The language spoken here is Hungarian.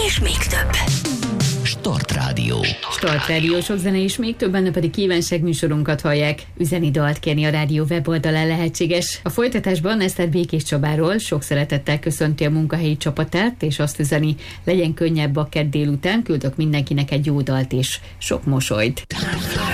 és még több. Start Rádió. Start Rádió, sok zene és még több, benne pedig kívánság műsorunkat hallják. Üzeni dalt kérni a rádió weboldalán lehetséges. A folytatásban Eszter Békés Csabáról sok szeretettel köszönti a munkahelyi csapatát, és azt üzeni, legyen könnyebb a kedd délután, küldök mindenkinek egy jó dalt és sok mosolyt.